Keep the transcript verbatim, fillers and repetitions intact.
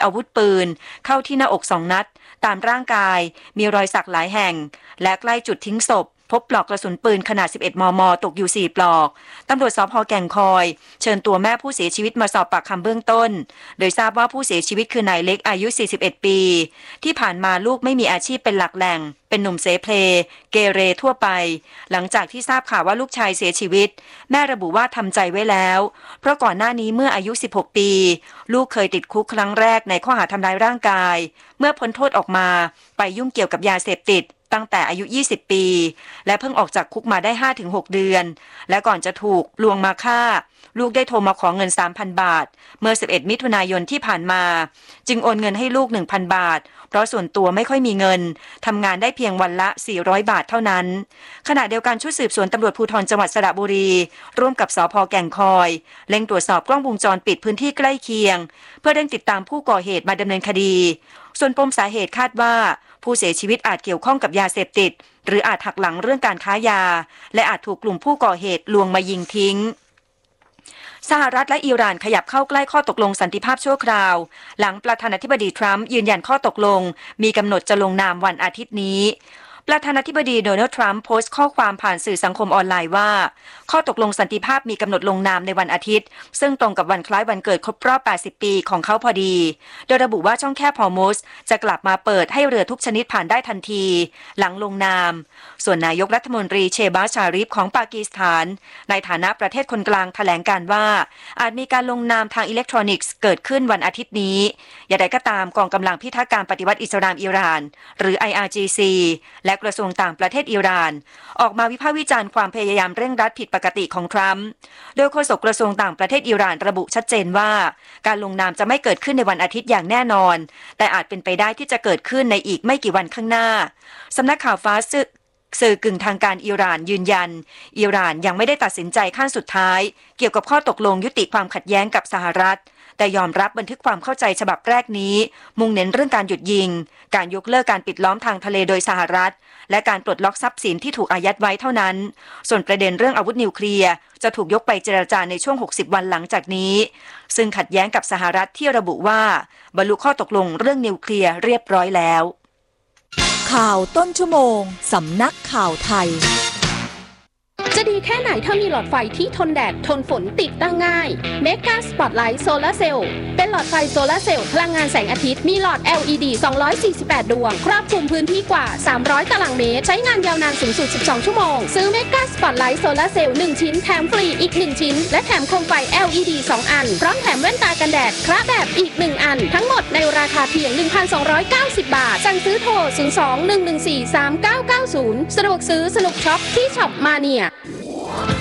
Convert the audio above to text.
อาวุธปืนเข้าที่หน้าอกสองนัดตามร่างกายมีรอยสักหลายแห่งและใกล้จุดทิ้งศพพบปลอกกระสุนปืนขนาดสิบเอ็ดมมตกอยู่สี่ปลอกตำรวจสภ.แก่งคอยเชิญตัวแม่ผู้เสียชีวิตมาสอบปากคำเบื้องต้นโดยทราบว่าผู้เสียชีวิตคือนายเล็กอายุสี่สิบเอ็ดปีที่ผ่านมาลูกไม่มีอาชีพเป็นหลักแหล่งเป็นหนุ่มเสเพลเกเรทั่วไปหลังจากที่ทราบข่าวว่าลูกชายเสียชีวิตแม่ระบุว่าทำใจไว้แล้วเพราะก่อนหน้านี้เมื่ออายุสิบหกปีลูกเคยติดคุกครั้งแรกในข้อหาทำร้ายร่างกายเมื่อพ้นโทษออกมาไปยุ่งเกี่ยวกับยาเสพติดตั้งแต่อายุยี่สิบปีและเพิ่งออกจากคุกมาได้ ห้าถึงหก เดือนและก่อนจะถูกลวงมาฆ่าลูกได้โทรมาขอเงิน สามพัน บาทเมื่อสิบเอ็ดมิถุนายนที่ผ่านมาจึงโอนเงินให้ลูก หนึ่งพัน บาทเพราะส่วนตัวไม่ค่อยมีเงินทำงานได้เพียงวันละสี่ร้อยบาทเท่านั้นขณะเดียวกันชุดสืบสวนตำรวจภูธรจังหวัดสระบุรีร่วมกับสภ.แก่งคอยเร่งตรวจสอบกล้องวงจรปิดพื้นที่ใกล้เคียงเพื่อเร่งติดตามผู้ก่อเหตุมาดำเนินคดีส่วนปมสาเหตุคาดว่าผู้เสียชีวิตอาจเกี่ยวข้องกับยาเสพติดหรืออาจหักหลังเรื่องการค้ายาและอาจถูกกลุ่มผู้ก่อเหตุลวงมายิงทิ้งสหรัฐและอิหร่านขยับเข้าใกล้ข้อตกลงสันติภาพชั่วคราวหลังประธานาธิบดีทรัมป์ยืนยันข้อตกลงมีกำหนดจะลงนามวันอาทิตย์นี้ประธานาธิบดีโดนัลด์ทรัมป์โพสต์ข้อความผ่านสื่อสังคมออนไลน์ว่าข้อตกลงสันติภาพมีกำหนดลงนามในวันอาทิตย์ซึ่งตรงกับวันคล้ายวันเกิดครบรอบแปดสิบปีของเขาพอดีโดยระบุว่าช่องแคบฮอร์มุซจะกลับมาเปิดให้เรือทุกชนิดผ่านได้ทันทีหลังลงนามส่วนนายกรัฐมนตรีเชบาชาริฟของปากีสถานในฐานะประเทศคนกลางแถลงการว่าอาจมีการลงนามทางอิเล็กทรอนิกส์เกิดขึ้นวันอาทิตย์นี้อย่างไรก็ตามกองกำลังพิทักษ์การปฏิวัติอิสลามอิหร่านหรือ ไอ อาร์ จี ซี และกระทรวงต่างประเทศอิหร่านออกมาวิพากษ์วิจารณ์ความพยายามเร่งรัดผิดปกติของทรัมป์โดยโฆษกกระทรวงต่างประเทศอิหร่านระบุชัดเจนว่าการลงนามจะไม่เกิดขึ้นในวันอาทิตย์อย่างแน่นอนแต่อาจเป็นไปได้ที่จะเกิดขึ้นในอีกไม่กี่วันข้างหน้าสำนักข่าวฟาสสื่อกึ่งทางการอิหร่านยืนยันอิหร่านยังไม่ได้ตัดสินใจขั้นสุดท้ายเกี่ยวกับข้อตกลงยุติความขัดแย้งกับสหรัฐแต่ยอมรับบันทึกความเข้าใจฉบับแรกนี้มุ่งเน้นเรื่องการหยุดยิงการยกเลิกการปิดล้อมทางทะเลโดยสหรัฐและการปลดล็อกทรัพย์สินที่ถูกอายัดไว้เท่านั้นส่วนประเด็นเรื่องอาวุธนิวเคลียร์จะถูกยกไปเจรจาในช่วงหกสิบวันหลังจากนี้ซึ่งขัดแย้งกับสหรัฐที่ระบุว่าบรรลุข้อตกลงเรื่องนิวเคลียร์เรียบร้อยแล้วข่าวต้นชั่วโมงสำนักข่าวไทยจะดีแค่ไหนถ้ามีหลอดไฟที่ทนแดดทนฝนติดตั้งง่าย Mega Spotlight Solar Cell เป็นหลอดไฟโซลาร์เซลล์พลังงานแสงอาทิตย์มีหลอด แอล อี ดี สองร้อยสี่สิบแปด ดวงครอบคลุมพื้นที่กว่าสามร้อยตารางเมตรใช้งานยาวนานสูงสุดสิบสองชั่วโมงซื้อ Mega Spotlight Solar Cell หนึ่งชิ้นแถมฟรีอีกหนึ่งชิ้นและแถมโคมไฟ แอล อี ดี สองอันพร้อมแถมแว่นตากันแดดคระแบบอีกหนึ่งอันทั้งหมดในราคาเพียง หนึ่งพันสองร้อยเก้าสิบ บาทสั่งซื้อโทรศูนย์ สอง หนึ่ง หนึ่ง สี่ สาม เก้า เก้า ศูนย์สะดวกซื้อสนุกช็อปที่ช็อปมาเนีย